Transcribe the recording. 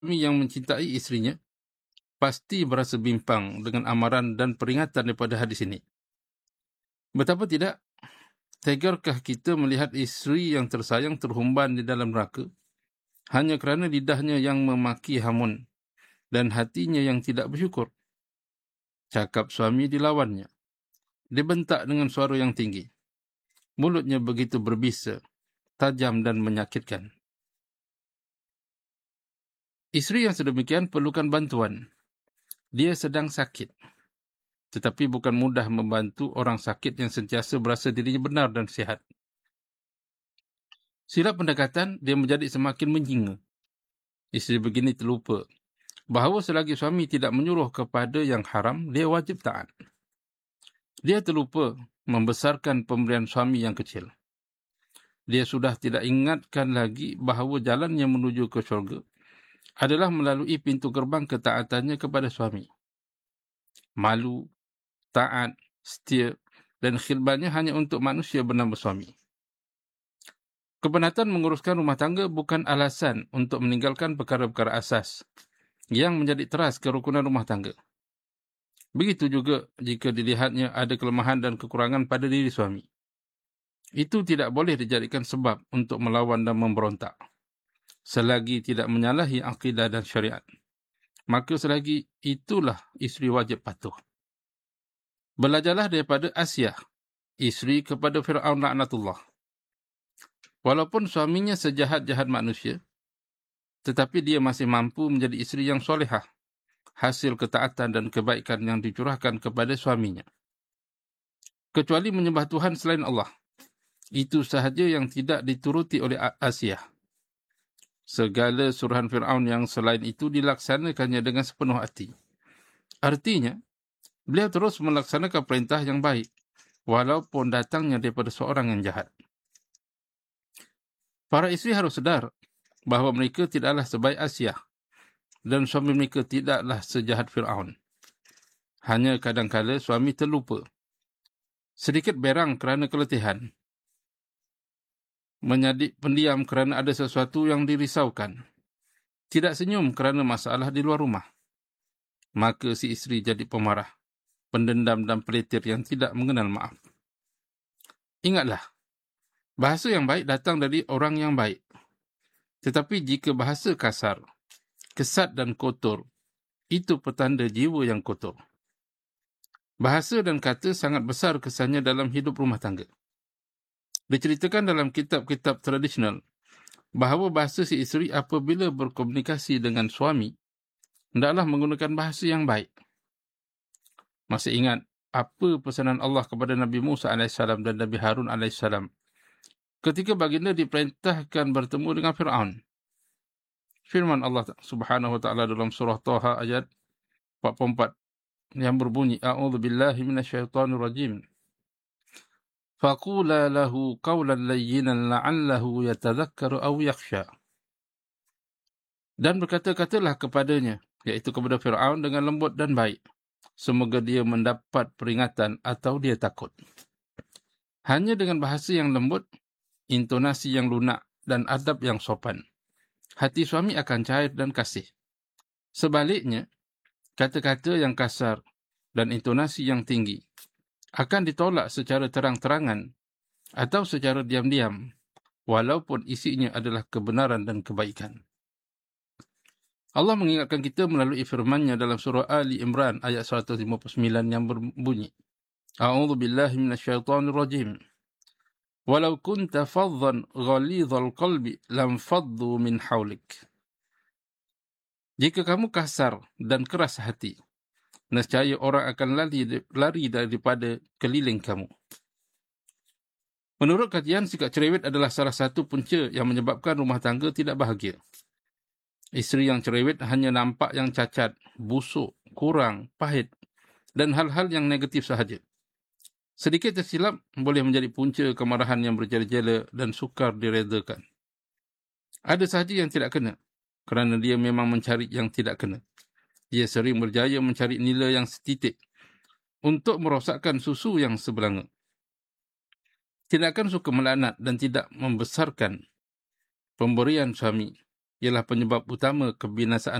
Suami yang mencintai isterinya pasti berasa bimbang dengan amaran dan peringatan daripada hadis ini. Betapa tidak, tegarkah kita melihat isteri yang tersayang terhumban di dalam neraka hanya kerana lidahnya yang memaki hamun dan hatinya yang tidak bersyukur. Cakap suami dilawannya. Dibentak dengan suara yang tinggi. Mulutnya begitu berbisa, tajam dan menyakitkan. Isteri yang sedemikian perlukan bantuan. Dia sedang sakit. Tetapi bukan mudah membantu orang sakit yang sentiasa berasa dirinya benar dan sihat. Silap pendekatan, dia menjadi semakin menjinga. Isteri begini terlupa bahawa selagi suami tidak menyuruh kepada yang haram, dia wajib taat. Dia terlupa membesarkan pemberian suami yang kecil. Dia sudah tidak ingatkan lagi bahawa jalan yang menuju ke syurga adalah melalui pintu gerbang ketaatannya kepada suami. Malu, taat, setia dan khidmatnya hanya untuk manusia bernama suami. Kepenatan menguruskan rumah tangga bukan alasan untuk meninggalkan perkara-perkara asas yang menjadi teras kerukunan rumah tangga. Begitu juga jika dilihatnya ada kelemahan dan kekurangan pada diri suami. Itu tidak boleh dijadikan sebab untuk melawan dan memberontak. Selagi tidak menyalahi akidah dan syariat, maka selagi itulah isteri wajib patuh. Belajarlah daripada Asiyah, isteri kepada Fir'aun laknatullah. Walaupun suaminya sejahat-jahat manusia, tetapi dia masih mampu menjadi isteri yang solehah, hasil ketaatan dan kebaikan yang dicurahkan kepada suaminya. Kecuali menyembah Tuhan selain Allah. Itu sahaja yang tidak dituruti oleh Asiyah. Segala suruhan Fir'aun yang selain itu dilaksanakannya dengan sepenuh hati. Artinya, beliau terus melaksanakan perintah yang baik, walaupun datangnya daripada seorang yang jahat. Para isteri harus sedar bahawa mereka tidaklah sebaik Asiyah dan suami mereka tidaklah sejahat Fir'aun. Hanya kadang-kala suami terlupa, sedikit berang kerana keletihan, menjadi pendiam kerana ada sesuatu yang dirisaukan, tidak senyum kerana masalah di luar rumah. Maka si isteri jadi pemarah, pendendam dan peletir yang tidak mengenal maaf. Ingatlah, bahasa yang baik datang dari orang yang baik. Tetapi jika bahasa kasar, kesat dan kotor, itu petanda jiwa yang kotor. Bahasa dan kata sangat besar kesannya dalam hidup rumah tangga. Diceritakan dalam kitab-kitab tradisional bahawa bahasa si isteri apabila berkomunikasi dengan suami hendaklah menggunakan bahasa yang baik. Masih ingat apa pesanan Allah kepada Nabi Musa AS dan Nabi Harun AS ketika baginda diperintahkan bertemu dengan Fir'aun? Firman Allah Subhanahu wa taala dalam surah Taha ayat 44 yang berbunyi, A'udzu billahi minasyaitonir rajim. Faqula lahu qawlan layyinan la'allahu yatadhakkaru aw yakhsha. Dan berkata-katalah kepadanya, iaitu kepada Fir'aun dengan lembut dan baik, semoga dia mendapat peringatan atau dia takut. Hanya dengan bahasa yang lembut, intonasi yang lunak dan adab yang sopan, hati suami akan cair dan kasih. Sebaliknya, kata-kata yang kasar dan intonasi yang tinggi akan ditolak secara terang-terangan atau secara diam-diam, walaupun isinya adalah kebenaran dan kebaikan. Allah mengingatkan kita melalui firman-Nya dalam surah Ali Imran ayat 159 yang berbunyi, A'udzu billahi minasyaitonir rajim. Walau kunta faddan ghalidhal qalbi lam faddu min hawlik. Jika kamu kasar dan keras hati, nescaya orang akan lari daripada keliling kamu. Menurut kajian, sikap cerewet adalah salah satu punca yang menyebabkan rumah tangga tidak bahagia. Isteri yang cerewet hanya nampak yang cacat, busuk, kurang, pahit dan hal-hal yang negatif sahaja. Sedikit tersilap boleh menjadi punca kemarahan yang berjela-jela dan sukar diredakan. Ada sahaja yang tidak kena, kerana dia memang mencari yang tidak kena. Dia sering berjaya mencari nilai yang setitik untuk merosakkan susu yang sebelanga. Tidak akan suka melaknat dan tidak membesarkan pemberian suami ialah penyebab utama kebinasaan